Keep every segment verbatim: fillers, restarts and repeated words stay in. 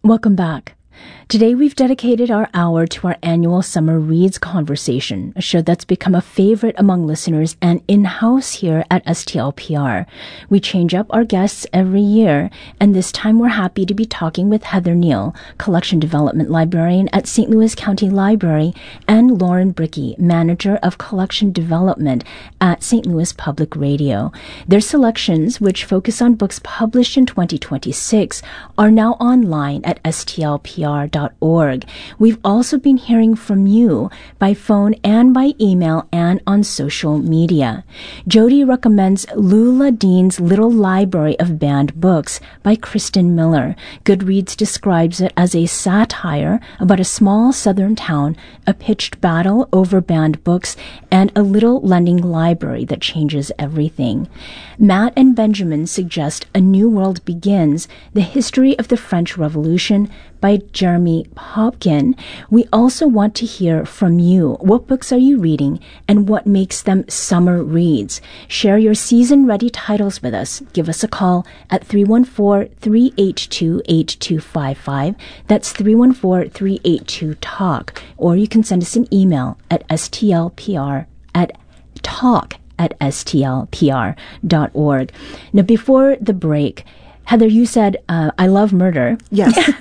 Welcome back. Today we've dedicated our hour to our annual Summer Reads Conversation, a show that's become a favorite among listeners and in-house here at S T L P R. We change up our guests every year, and this time we're happy to be talking with Heather Neal, Collection Development Librarian at Saint Louis County Library, and Lauren Brickey, Manager of Collection Development at Saint Louis Public Radio. Their selections, which focus on books published in twenty twenty-six, are now online at S T L P R dot org. We've also been hearing from you by phone and by email and on social media. Jody recommends Lula Dean's Little Library of Banned Books by Kristen Miller. Goodreads describes it as a satire about a small southern town, a pitched battle over banned books, and a little lending library that changes everything. Matt and Benjamin suggest A New World Begins, The History of the French Revolution by Jeremy Popkin. We also want to hear from you. What books are you reading and what makes them summer reads? Share your season-ready titles with us. Give us a call at three one four, three eight two, eight two five five. That's three one four, three eight two, talk. Or you can send us an email at stlpr at talk at stlpr dot org. Now, before the break, Heather, you said, uh, I love murder. Yes.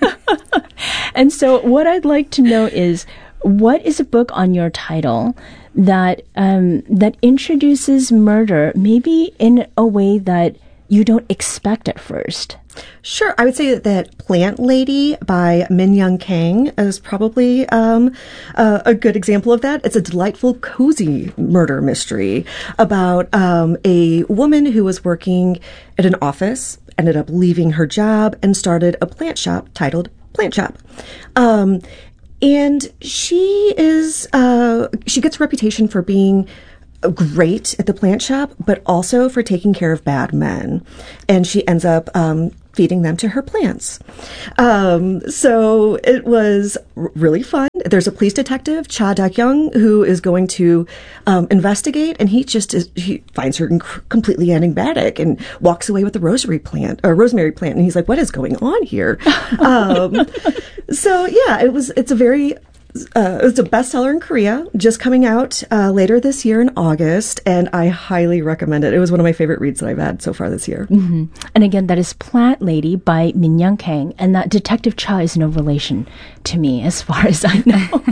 And so what I'd like to know is, what is a book on your title that um, that introduces murder, maybe in a way that you don't expect at first? Sure. I would say that, that Plant Lady by Min Young Kang is probably um, uh, a good example of that. It's a delightful, cozy murder mystery about um, a woman who was working at an office, ended up leaving her job, and started a plant shop titled Plant Shop. Um, and she is, uh, she gets a reputation for being great at the plant shop, but also for taking care of bad men. And she ends up um, feeding them to her plants. Um, so it was r- really fun. There's a police detective, Cha Da-kyung, who is going to um, investigate, and he just is, he finds her inc- completely enigmatic and walks away with the rosary plant, or rosemary plant, and he's like, "What is going on here?" um, so yeah, it was. It's a very Uh, it's a bestseller in Korea, just coming out uh, later this year in August, and I highly recommend it. It was one of my favorite reads that I've had so far this year. Mm-hmm. And again, that is Plant Lady by Min Young Kang, and that Detective Cha is no relation to me, as far as I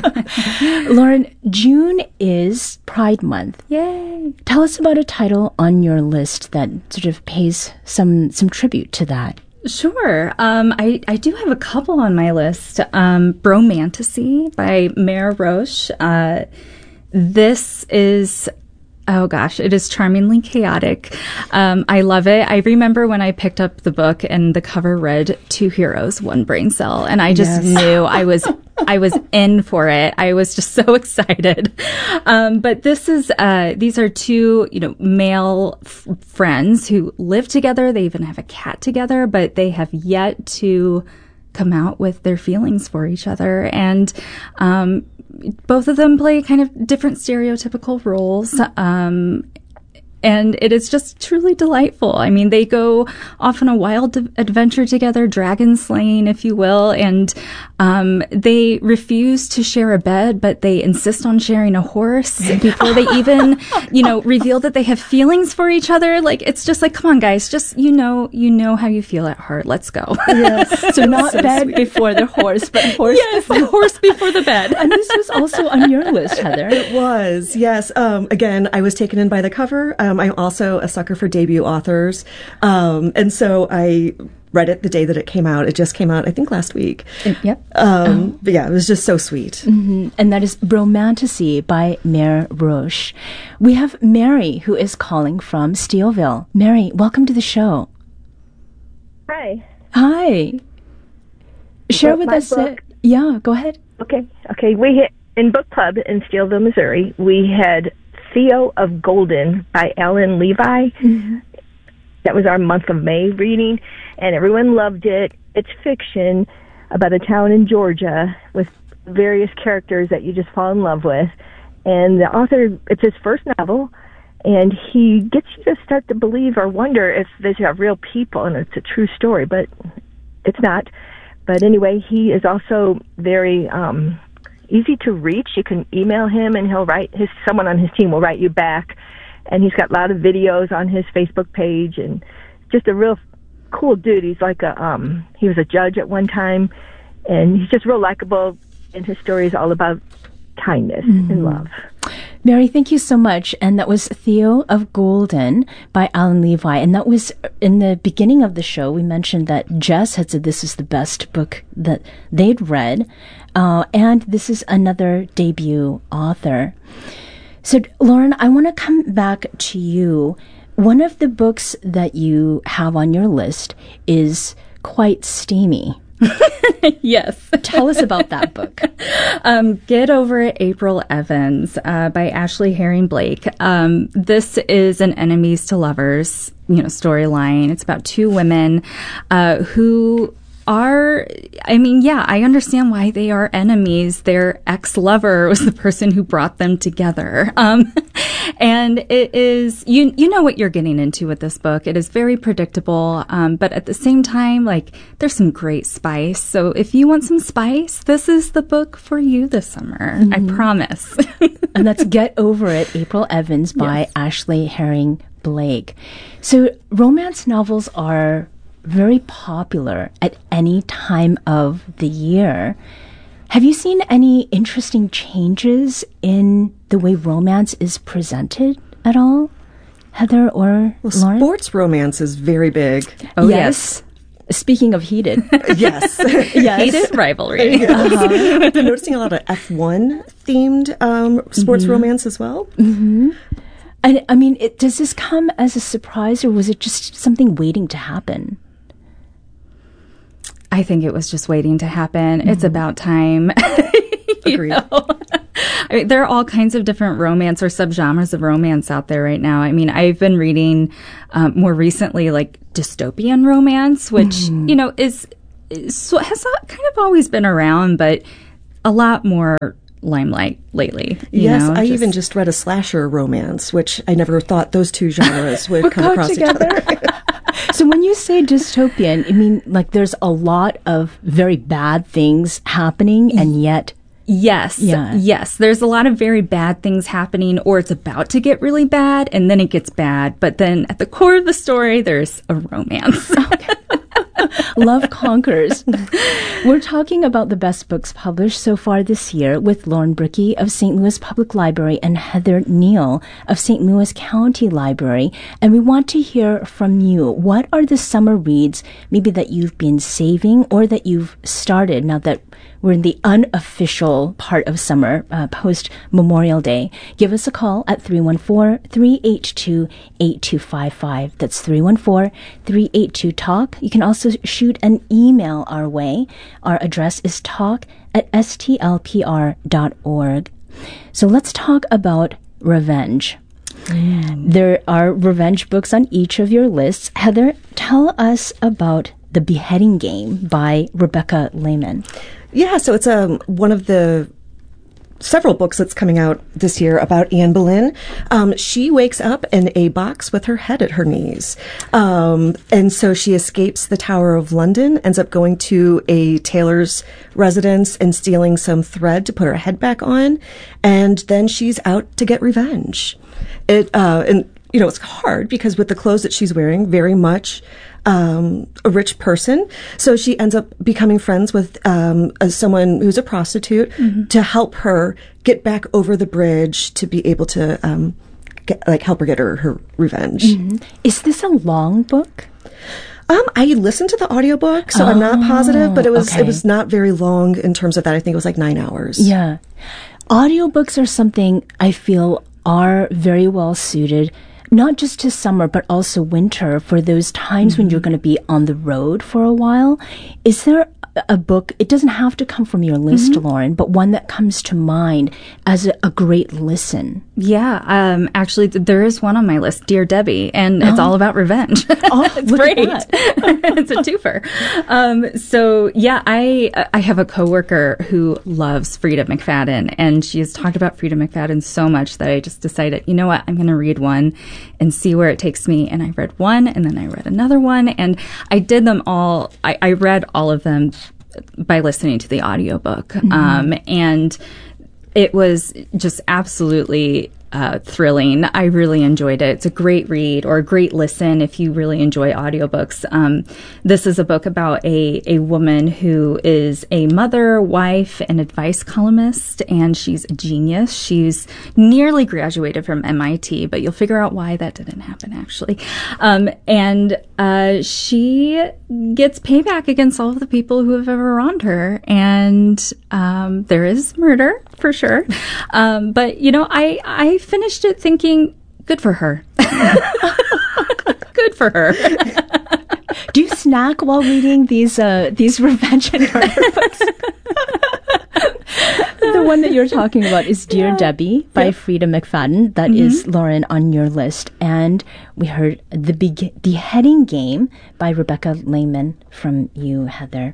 know. Lauren, June is Pride Month. Yay! Tell us about a title on your list that sort of pays some some tribute to that. Sure. Um, I, I do have a couple on my list. Um, Bromantasy by Mare Roche. Uh, this is, oh gosh, it is charmingly chaotic. Um, I love it. I remember when I picked up the book and the cover read Two Heroes, One Brain Cell. And I just Yes. knew I was I was in for it. I was just so excited. Um, but this is, uh, these are two, you know, male f- friends who live together. They even have a cat together, but they have yet to come out with their feelings for each other. And, um, both of them play kind of different stereotypical roles. Um, And it is just truly delightful. I mean, they go off on a wild adventure together, dragon slaying, if you will, and um, they refuse to share a bed, but they insist on sharing a horse before they even, you know, reveal that they have feelings for each other. Like, it's just like, come on, guys, just, you know, you know how you feel at heart. Let's go. Yes. So not so bed sweet. Before the horse, but horse yes, before. the horse before the bed. And this was also on your list, Heather. It was, yes. Um, again, I was taken in by the cover. Um, I'm also a sucker for debut authors. Um, and so I read it the day that it came out. It just came out, I think, last week. It, yep. Um, oh. But yeah, it was just so sweet. Mm-hmm. And that is Bromantasy by Mare Roche. We have Mary, who is calling from Steelville. Mary, welcome to the show. Hi. Hi. Share So with my us. Uh, book- yeah, go ahead. Okay. Okay. We hit in Book Club in Steelville, Missouri. We had Theo of Golden by Ellen Levi. Mm-hmm. That was our month of May reading, and everyone loved it. It's fiction about a town in Georgia with various characters that you just fall in love with. And the author, it's his first novel, and he gets you to start to believe or wonder if these are real people and it's a true story, but it's not. But anyway, he is also very um, easy to reach. You can email him, and he'll write. His someone on his team will write you back. And he's got a lot of videos on his Facebook page, and just a real cool dude. He's like a um, he was a judge at one time, and he's just real likable. And his story is all about kindness mm-hmm. and love. Mary, thank you so much. And that was Theo of Golden by Alan Levi. And that was in the beginning of the show. We mentioned that Jess had said this is the best book that they'd read. Uh, and this is another debut author. So, Lauren, I want to come back to you. One of the books that you have on your list is quite steamy. Yes. Tell us about that book. Um, Get Over It, April Evans, uh, by Ashley Herring Blake. Um, this is an enemies to lovers, you know, storyline. It's about two women uh, who are, I mean, yeah, I understand why they are enemies. Their ex-lover was the person who brought them together. Um, and it is, you you know what you're getting into with this book. It is very predictable, um, but at the same time, like, there's some great spice. So if you want some spice, this is the book for you this summer. Mm-hmm. I promise. And that's Get Over It, April Evans by yes. Ashley Herring Blake. So romance novels are very popular at any time of the year. Have you seen any interesting changes in the way romance is presented at all, Heather or well, Lauren? Sports romance is very big. Oh, yes. yes. Speaking of heated. yes. yes. Heated rivalry. Yes. Uh-huh. I've been noticing a lot of F one themed um, sports mm-hmm. romance as well. Mm-hmm. And I mean, it, does this come as a surprise, or was it just something waiting to happen? I think it was just waiting to happen. Mm-hmm. It's about time. Agreed. know? I mean, there are all kinds of different romance or subgenres of romance out there right now. I mean, I've been reading um, more recently, like dystopian romance, which, mm-hmm. you know, is, is has kind of always been around, but a lot more limelight lately. You yes, know, I just, even just read a slasher romance, which I never thought those two genres would come across together. each other. So when you say dystopian, I mean, like, there's a lot of very bad things happening, and yet... Yes, yeah. yes. There's a lot of very bad things happening, or it's about to get really bad, and then it gets bad. But then at the core of the story, there's a romance. Okay. Love conquers. We're talking about the best books published so far this year with Lauren Brickey of Saint Louis Public Library and Heather Neal of Saint Louis County Library. And we want to hear from you. What are the summer reads maybe that you've been saving or that you've started now that we're in the unofficial part of summer, uh, post Memorial Day? Give us a call at three one four, three eight two, eight two five five. That's three one four, three eight two, talk. You can also shoot an email our way. Our address is talk at s t l p r dot org. So let's talk about revenge. Mm. There are revenge books on each of your lists. Heather, tell us about The Beheading Game by Rebecca Lehman. Yeah, so it's um, one of the several books that's coming out this year about Anne Boleyn. Um, she wakes up in a box with her head at her knees. Um, and so she escapes the Tower of London, ends up going to a tailor's residence and stealing some thread to put her head back on. And then she's out to get revenge. It, uh, and, you know, it's hard because with the clothes that she's wearing, very much Um, a rich person. So she ends up becoming friends with um, uh, someone who's a prostitute mm-hmm. to help her get back over the bridge to be able to um, get, like help her get her, her revenge. Mm-hmm. Is this a long book? Um, I listened to the audiobook, so oh, I'm not positive, but it was okay. it was not very long in terms of that. I think it was like nine hours. Yeah. Audiobooks are something I feel are very well suited, not just to summer, but also winter, for those times mm-hmm. when you're going to be on the road for a while. Is there a book, it doesn't have to come from your list, mm-hmm. Lauren, but one that comes to mind as a, a great listen? Yeah, um, actually, th- there is one on my list, Dear Debbie, and it's oh. all about revenge. Oh, it's great. It's a twofer. Um, so, yeah, I I have a coworker who loves Frida McFadden, and she has talked about Frida McFadden so much that I just decided, you know what, I'm going to read one and see where it takes me. And I read one, and then I read another one, and I did them all. I, I read all of them by listening to the audiobook. Mm-hmm. Um, and it was just absolutely uh, thrilling. I really enjoyed it. It's a great read or a great listen if you really enjoy audiobooks. Um, this is a book about a, a woman who is a mother, wife, and advice columnist, and she's a genius. She's nearly graduated from M I T, but you'll figure out why that didn't happen, actually. Um, and uh, she gets payback against all of the people who have ever wronged her, and um, there is murder, for sure. Um, but, you know, I, I finished it thinking, good for her. Good for her. Do you snack while reading these uh, these revenge and murder books? The one that you're talking about is Dear yeah. Debbie by yep. Frida McFadden. That mm-hmm. is, Lauren, on your list. And we heard The Be- Beheading Game by Rebecca Lehman from you, Heather.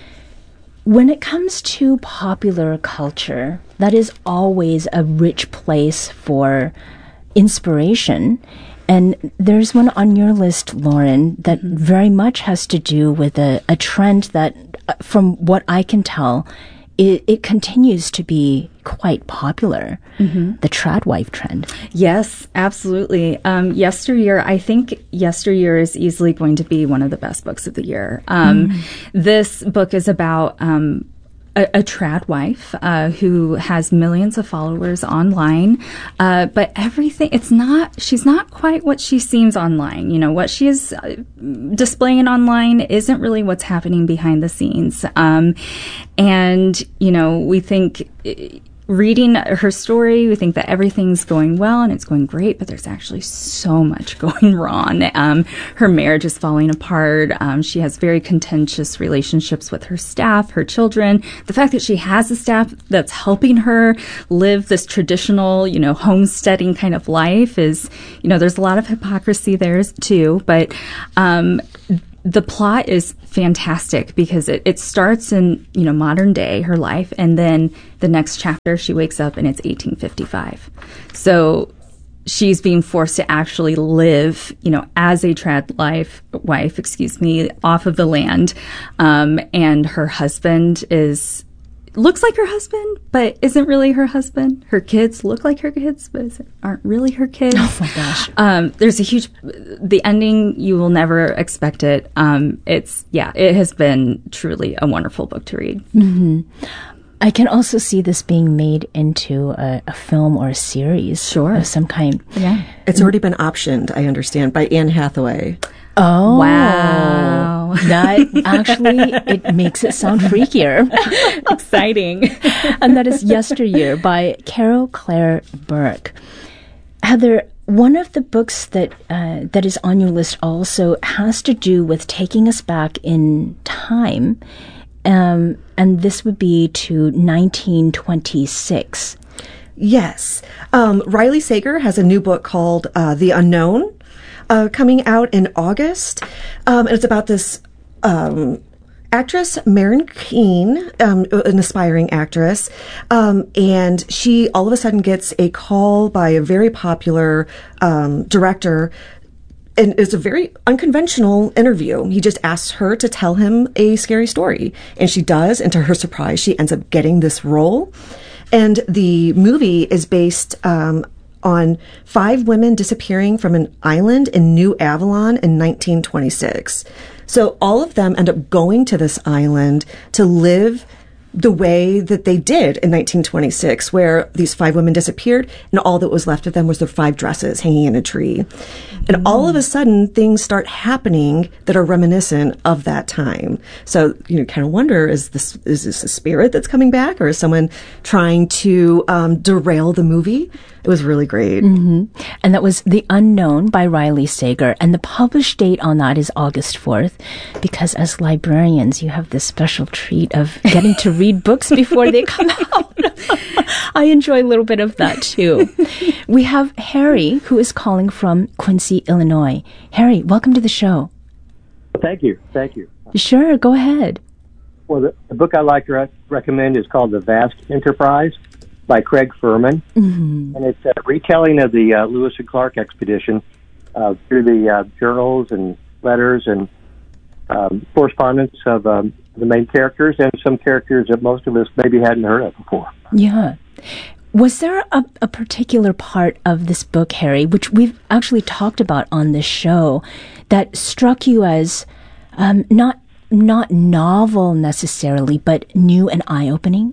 When it comes to popular culture, that is always a rich place for inspiration. And there's one on your list, Lauren, that mm-hmm. very much has to do with a, a trend that, uh, from what I can tell, it, it continues to be quite popular, mm-hmm. the trad wife trend. Yes, absolutely. Um, yesteryear, I think Yesteryear is easily going to be one of the best books of the year. Um, mm. This book is about um, a, a trad wife uh, who has millions of followers online, uh, but everything, it's not, she's not quite what she seems online. You know, what she is uh, displaying online isn't really what's happening behind the scenes. Um, and, you know, we think... It, Reading her story, we think that everything's going well and it's going great, but there's actually so much going wrong. Um, her marriage is falling apart. Um, she has very contentious relationships with her staff, her children. The fact that she has a staff that's helping her live this traditional, you know, homesteading kind of life is, you know, there's a lot of hypocrisy there too, but, um, the plot is fantastic because it, it starts in, you know, modern day, her life, and then the next chapter she wakes up and it's eighteen fifty-five. So she's being forced to actually live, you know, as a trad life wife, excuse me, off of the land. Um, and her husband is looks like her husband, but isn't really her husband. Her kids look like her kids, but aren't really her kids. Oh my gosh. Um, there's a huge, the ending, you will never expect it. Um, it's, yeah, it has been truly a wonderful book to read. Mm-hmm. I can also see this being made into a, a film or a series sure. of some kind. Yeah. It's already been optioned, I understand, by Anne Hathaway. Oh, wow. That actually, it makes it sound freakier. Exciting. And that is Yesteryear by Carol Claire Burke. Heather, one of the books that uh, that is on your list also has to do with taking us back in time. Um, and this would be to nineteen twenty-six. Yes. Um, Riley Sager has a new book called uh, The Unknown. Uh, coming out in August. Um, and it's about this um, actress, Maren Keene, um, an aspiring actress. Um, and she all of a sudden gets a call by a very popular um, director. And it's a very unconventional interview. He just asks her to tell him a scary story. And she does. And to her surprise, she ends up getting this role. And the movie is based um on five women disappearing from an island in New Avalon in nineteen twenty-six. So all of them end up going to this island to live the way that they did in nineteen twenty-six, where these five women disappeared and all that was left of them was their five dresses hanging in a tree. And all of a sudden, things start happening that are reminiscent of that time. So, you know, kind of wonder, is this, is this a spirit that's coming back, or is someone trying to um, derail the movie? It was really great. Mm-hmm. And that was The Unknown by Riley Sager. And the published date on that is August fourth, because as librarians, you have this special treat of getting to read books before they come out. I enjoy a little bit of that, too. We have Harry, who is calling from Quincy, Illinois. Harry, welcome to the show. Thank you. Thank you. Sure, go ahead. Well, the, the book I'd like to re- recommend is called The Vast Enterprise by Craig Furman. Mm-hmm. And it's a retelling of the uh, Lewis and Clark expedition uh, through the uh, journals and letters and um, correspondence of um, the main characters and some characters that most of us maybe hadn't heard of before. Yeah. Was there a, a particular part of this book, Harry, which we've actually talked about on this show, that struck you as um, not not novel necessarily, but new and eye-opening?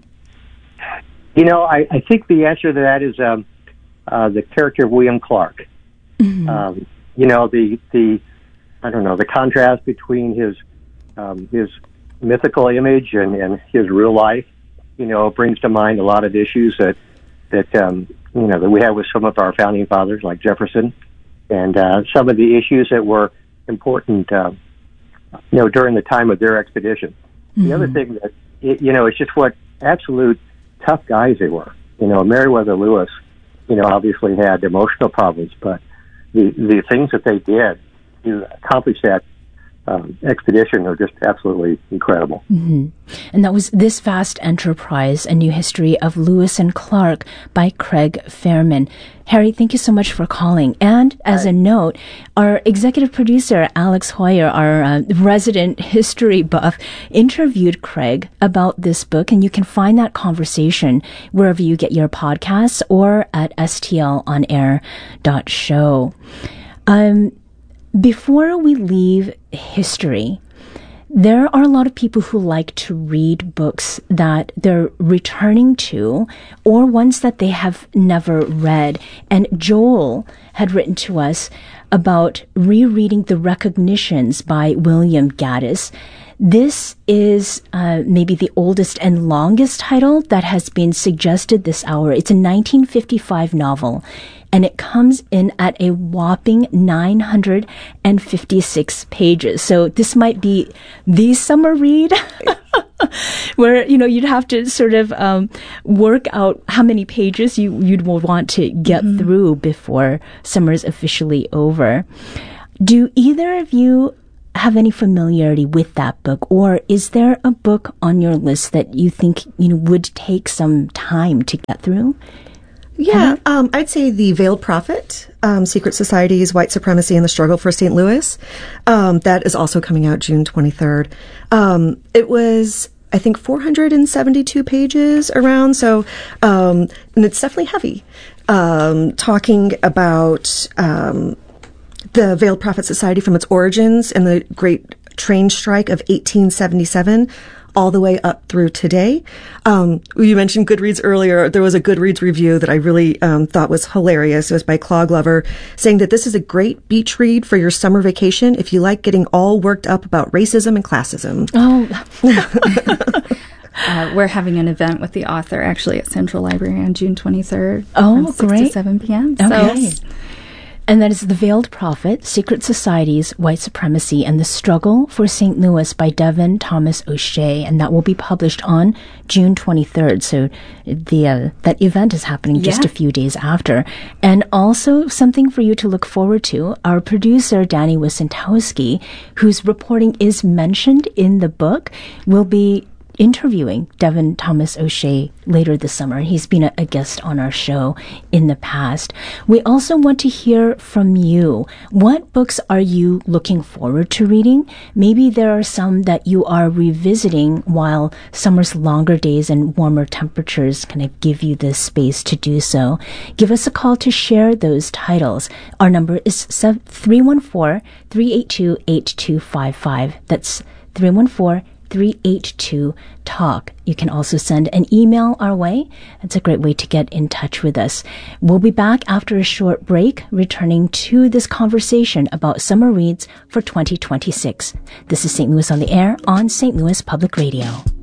You know, I, I think the answer to that is um, uh, the character of William Clark. Mm-hmm. Um, you know, the the I don't know the contrast between his um, his mythical image and, and his real life. You know, brings to mind a lot of issues that that um, you know that we have with some of our founding fathers, like Jefferson, and uh, some of the issues that were important, uh, you know, during the time of their expedition. Mm-hmm. The other thing that it, you know, it's just what absolute tough guys they were. You know, Meriwether Lewis, you know, obviously had emotional problems, but the the things that they did to accomplish that Um, expedition are just absolutely incredible. Mm-hmm. And that was This Vast Enterprise, A New History of Lewis and Clark by Craig Fairman. Harry, thank you so much for calling. And as a note, our executive producer, Alex Hoyer, our uh, resident history buff, interviewed Craig about this book, and you can find that conversation wherever you get your podcasts or at s t l on air dot show. Um, Before we leave history, there are a lot of people who like to read books that they're returning to or ones that they have never read. And Joel had written to us about rereading The Recognitions by William Gaddis. This is uh, maybe the oldest and longest title that has been suggested this hour. It's a nineteen fifty-five novel, and it comes in at a whopping nine hundred fifty-six pages. So this might be the summer read where, you know, you'd have to sort of um, work out how many pages you, you'd want to get mm-hmm. through before summer is officially over. Do either of you have any familiarity with that book, or is there a book on your list that you think, you know, would take some time to get through? Yeah, um, I'd say The Veiled Prophet, um, Secret Societies, White Supremacy, and the Struggle for Saint Louis. Um, that is also coming out June twenty-third. Um, it was, I think, four hundred seventy-two pages around, so, um, and it's definitely heavy. Um, talking about um, the Veiled Prophet Society from its origins and the Great Train Strike of eighteen seventy-seven all the way up through today. Um, you mentioned Goodreads earlier. There was a Goodreads review that I really um, thought was hilarious. It was by Claw Glover, saying that this is a great beach read for your summer vacation if you like getting all worked up about racism and classism. Oh, uh, we're having an event with the author actually at Central Library on June twenty-third. Oh, from six great. to seven p.m. Okay. So, and that is The Veiled Prophet, Secret Societies, White Supremacy, and the Struggle for Saint Louis by Devin Thomas O'Shea, and that will be published on June twenty-third. So the uh, that event is happening just yeah. a few days after. And also something for you to look forward to, our producer, Danny Wysentowski, whose reporting is mentioned in the book, will be interviewing Devin Thomas O'Shea later this summer. He's been a, a guest on our show in the past. We also want to hear from you. What books are you looking forward to reading? Maybe there are some that you are revisiting while summer's longer days and warmer temperatures kind of give you the space to do so. Give us a call to share those titles. Our number is three one four, three eight two, eight two five five. That's three one four, three eight two, talk. You can also send an email our way. That's a great way to get in touch with us. We'll be back after a short break, returning to this conversation about summer reads for twenty twenty-six. This is Saint Louis on the Air on Saint Louis Public Radio.